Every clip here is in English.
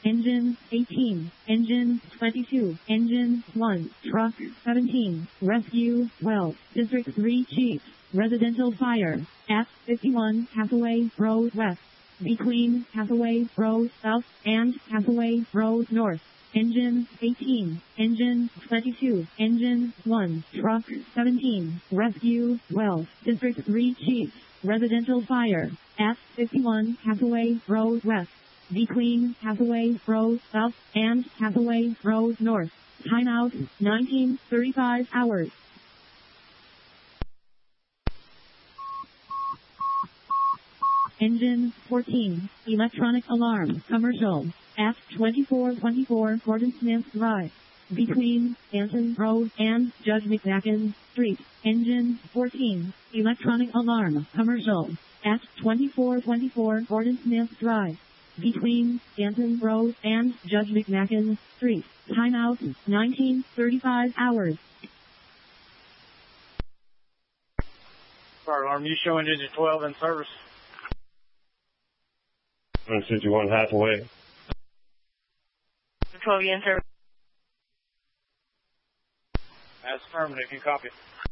Engine 18, Engine 22, Engine 1, Truck 17, Rescue 12, District 3 Chief, Residential Fire, at 51 Hathaway Road West, between Hathaway Road South and Hathaway Road North. Engine 18, Engine 22, Engine 1, Truck 17, Rescue 12, District 3 Chief, Residential Fire, at 51 Hathaway Road West, between Hathaway Road South and Hathaway Road North. Timeout, 19:35 hours. Engine 14, Electronic Alarm, Commercial, at 2424 Gordon Smith Drive, between Stanton Road and Judge McMacken Street. Engine 14, Electronic Alarm, Commercial, at 2424 Gordon Smith Drive, between Stanton Road and Judge McMacken Street. Timeout, 19:35 hours. Fire alarm, you showing Engine 12 in service? 151 Hathaway. 12 in service. As affirmative, you copy.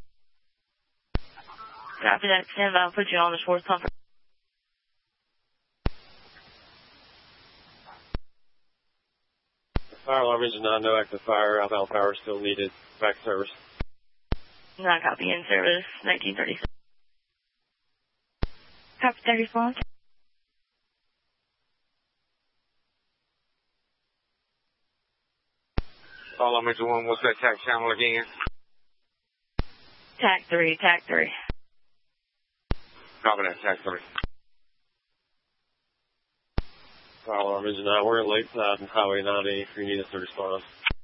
Copy that. Stand by. I'll put you on the fourth pumper. Fire alarm, engine 9, no active fire. Outbound power still needed. Back service. Not copy in service. 1936. Copy that response. Fire alarm, engine 1, what's that tack channel again? TAC 3, TAC 3. Copy that, tack 3. Fire alarm, engine 9, we're at Lakeside and Highway 90 if you need us to respond.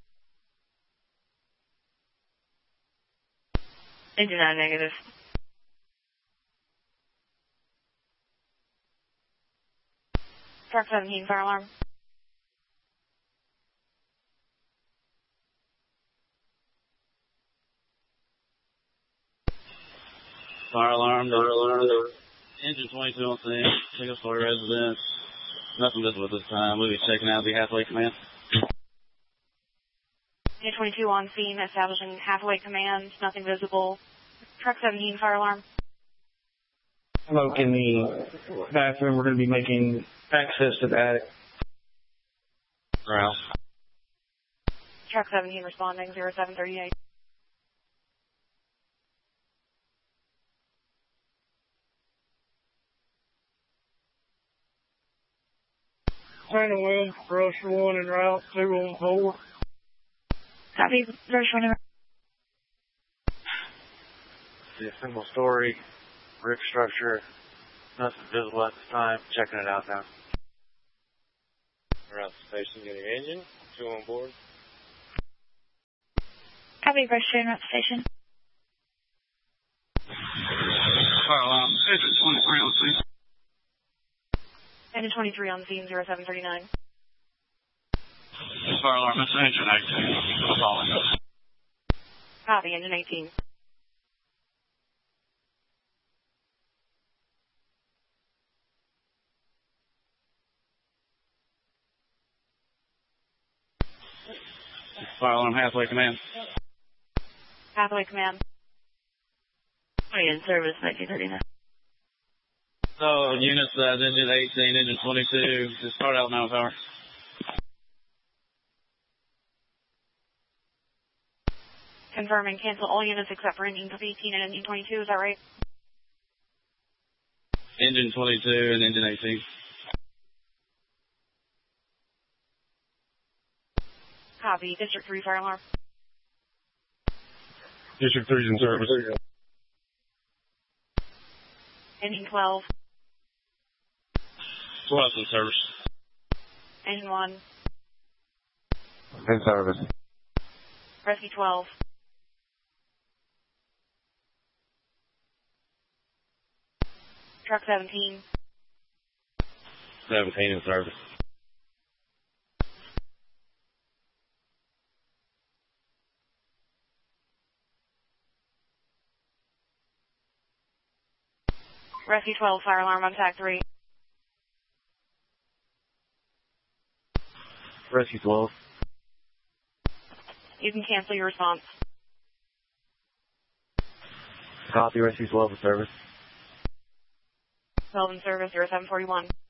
Engine 9 negative. Truck 17, fire alarm. Fire alarm, engine 22 on scene, single story residence. Nothing visible at this time. We'll be checking out the Hathaway command. Engine 22 on scene, establishing Hathaway command, nothing visible. Truck 17, fire alarm. Hello, in the bathroom, we're going to be making access to the attic. Ground. Truck 17 responding, 0738. Turning wheel, brush 1 and route 2 on 4. Copy, brush 1 and route. The single story, brick structure, nothing visible at this time. Checking it out now. Around the station, getting engine. 2 on board. Copy, brush 2 and route station. Fire alarm, engine 23 on scene. Engine 23 on scene, 0739. Fire alarm, it's engine 18. Following. Copy, engine 18. Fire alarm, Hathaway command. Hathaway command. 20 in service, 1939. So, units, engine 18, engine 22, just start out now, power. Confirming, cancel all units except for engine 18 and engine 22, is that right? Engine 22 and engine 18. Copy, District 3 fire alarm. District 3's in service. Engine 12. 12's in service. Engine 1. In service. Rescue 12. Truck 17. 17 in service. Rescue 12, fire alarm on TAC 3. Rescue 12. You can cancel your response. Copy, Rescue 12 with service. 12 in service, 0741.